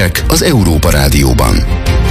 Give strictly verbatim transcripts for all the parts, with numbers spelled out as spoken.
Hírek az Európa Rádióban.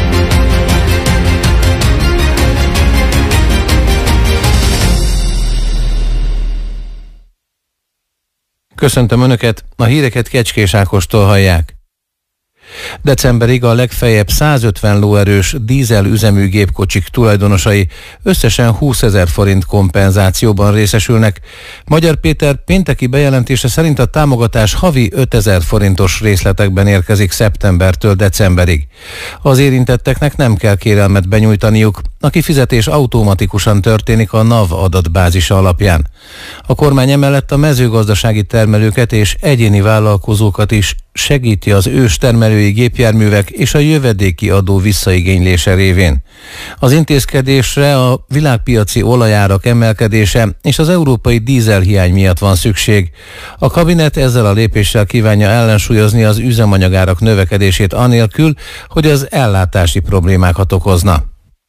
Köszöntöm Önöket, a híreket Kecskés Ákostól hallják. Decemberig a legfeljebb százötven lóerős dízel üzemű gépkocsik tulajdonosai összesen húszezer forint kompenzációban részesülnek. Magyar Péter pénteki bejelentése szerint a támogatás havi ötezer forintos részletekben érkezik szeptembertől decemberig. Az érintetteknek nem kell kérelmet benyújtaniuk, a kifizetés automatikusan történik a NAV adatbázisa alapján. A kormány emellett a mezőgazdasági termelőket és egyéni vállalkozókat is segíti az őstermelői gépjárművek és a jövedéki adó visszaigénylése révén. Az intézkedésre a világpiaci olajárak emelkedése és az európai dízelhiány miatt van szükség. A kabinet ezzel a lépéssel kívánja ellensúlyozni az üzemanyagárak növekedését anélkül, hogy az ellátási problémákat okozna.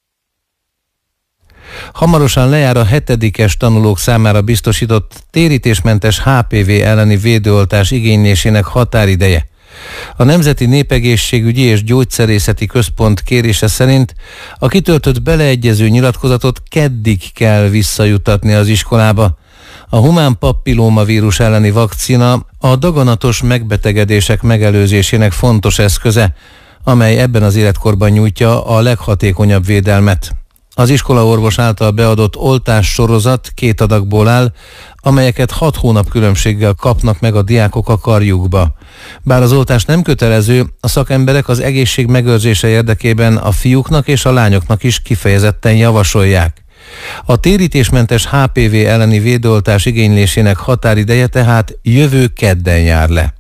Hamarosan lejár a hetedikes tanulók számára biztosított térítésmentes há pé vé elleni védőoltás igénylésének határideje. A Nemzeti Népegészségügyi és Gyógyszerészeti Központ kérése szerint a kitöltött beleegyező nyilatkozatot keddig kell visszajutatni az iskolába. A humán papillómavírus elleni vakcina a daganatos megbetegedések megelőzésének fontos eszköze, amely ebben az életkorban nyújtja a leghatékonyabb védelmet. Az iskolaorvos által beadott oltás sorozat két adagból áll, amelyeket hat hónap különbséggel kapnak meg a diákok a karjukba. Bár az oltás nem kötelező, a szakemberek az egészség megőrzése érdekében a fiúknak és a lányoknak is kifejezetten javasolják. A térítésmentes há pé vé elleni védőoltás igénylésének határideje tehát jövő kedden jár le.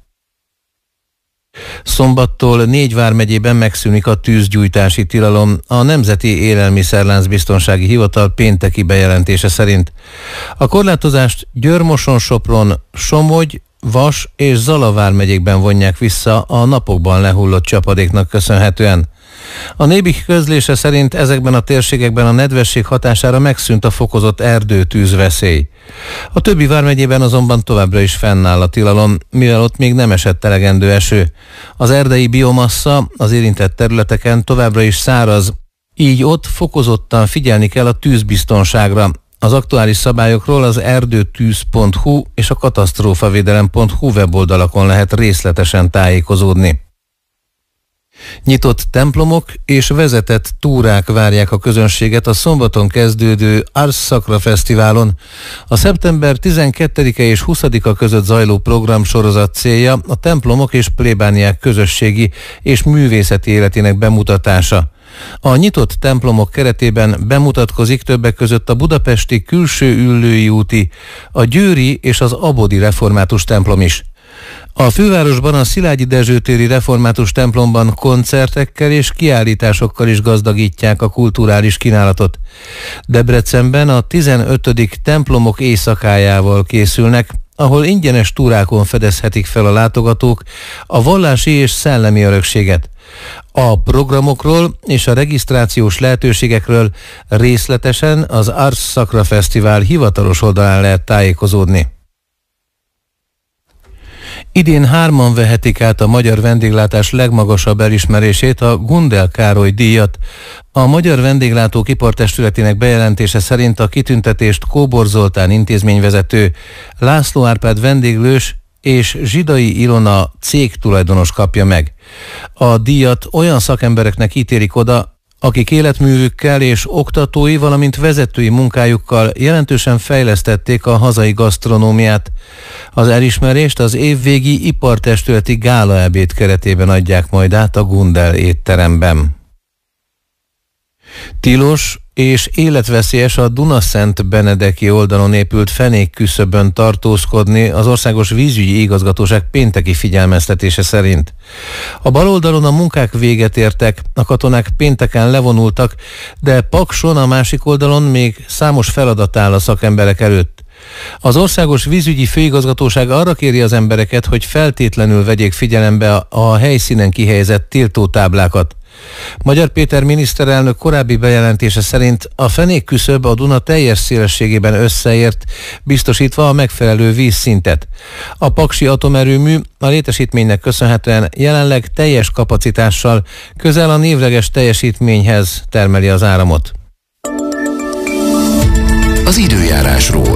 Szombattól négy vármegyében megszűnik a tűzgyújtási tilalom, a Nemzeti Élelmiszerláncbiztonsági Hivatal pénteki bejelentése szerint. A korlátozást Győr-Moson-Sopron, Somogy, Vas és Zala vármegyékben vonják vissza a napokban lehullott csapadéknak köszönhetően. A Nébik közlése szerint ezekben a térségekben a nedvesség hatására megszűnt a fokozott erdőtűz veszély. A többi vármegyében azonban továbbra is fennáll a tilalom, mivel ott még nem esett elegendő eső. Az erdei biomassa az érintett területeken továbbra is száraz, így ott fokozottan figyelni kell a tűzbiztonságra. Az aktuális szabályokról az erdőtűz pont hu és a katasztrófavédelem pont hu weboldalakon lehet részletesen tájékozódni. Nyitott templomok és vezetett túrák várják a közönséget a szombaton kezdődő Ars Sacra Fesztiválon. A szeptember tizenkettedike és huszadika között zajló programsorozat célja a templomok és plébániák közösségi és művészeti életének bemutatása. A nyitott templomok keretében bemutatkozik többek között a budapesti Külső Üllői úti, a győri és az abodi református templom is. A fővárosban a Szilágyi Dezső téri református templomban koncertekkel és kiállításokkal is gazdagítják a kulturális kínálatot. Debrecenben a tizenötödik templomok éjszakájával készülnek, ahol ingyenes túrákon fedezhetik fel a látogatók a vallási és szellemi örökséget. A programokról és a regisztrációs lehetőségekről részletesen az Ars Sacra Fesztivál hivatalos oldalán lehet tájékozódni. Idén hárman vehetik át a magyar vendéglátás legmagasabb elismerését, a Gundel Károly díjat. A Magyar Vendéglátók Ipartestületének bejelentése szerint a kitüntetést Kóbor Zoltán intézményvezető, László Árpád vendéglős és Zsidai Ilona cégtulajdonos kapja meg. A díjat olyan szakembereknek ítélik oda, akik életművükkel és oktatói, valamint vezetői munkájukkal jelentősen fejlesztették a hazai gasztronómiát. Az elismerést az évvégi ipartestületi gálaebéd keretében adják majd át a Gundel étteremben. Tilos és életveszélyes a Dunaszent Benedeki oldalon épült fenékküszöbön tartózkodni az Országos Vízügyi Igazgatóság pénteki figyelmeztetése szerint. A bal oldalon a munkák véget értek, a katonák pénteken levonultak, de Pakson a másik oldalon még számos feladat áll a szakemberek előtt. Az Országos Vízügyi Főigazgatóság arra kéri az embereket, hogy feltétlenül vegyék figyelembe a, a helyszínen kihelyezett tiltótáblákat. Magyar Péter miniszterelnök korábbi bejelentése szerint a fenékküszöb a Duna teljes szélességében összeért, biztosítva a megfelelő vízszintet. A paksi atomerőmű a létesítménynek köszönhetően jelenleg teljes kapacitással, közel a névleges teljesítményhez termeli az áramot. Az időjárásról.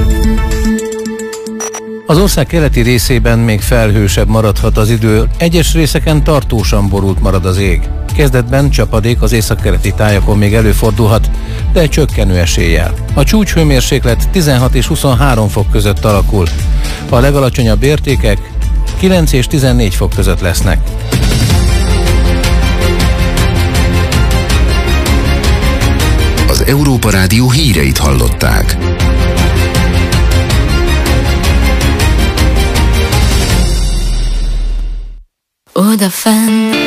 Az ország keleti részében még felhősebb maradhat az idő, egyes részeken tartósan borult marad az ég. Kezdetben csapadék az északkeleti tájakon még előfordulhat, de csökkenő eséllyel. A csúcshőmérséklet tizenhat és huszonhárom fok között alakul. A legalacsonyabb értékek kilenc és tizennégy fok között lesznek. Az Európa Rádió híreit hallották. Odafenn